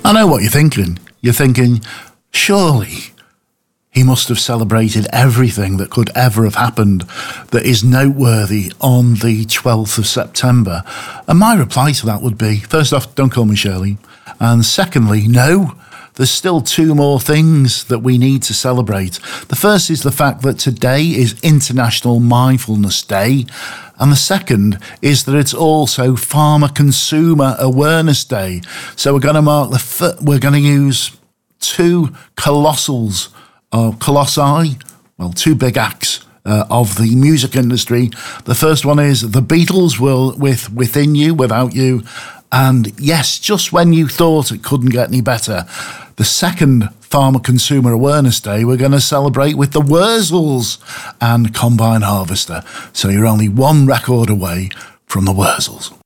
I know what you're thinking. You're thinking, surely he must have celebrated everything that could ever have happened that is noteworthy on the 12th of September. And my reply to that would be, first off, don't call me Shirley. And secondly, no, there's still two more things that we need to celebrate. The first is the fact that today is International Mindfulness Day. And the second is that it's also Farmer Consumer Awareness Day. So we're going to we're going to use two colossi, two big acts of the music industry. The first one is the Beatles with Within You, Without You. And yes, just when you thought it couldn't get any better, the second Farmer Consumer Awareness Day, we're going to celebrate with the Wurzels and Combine Harvester. So you're only one record away from the Wurzels.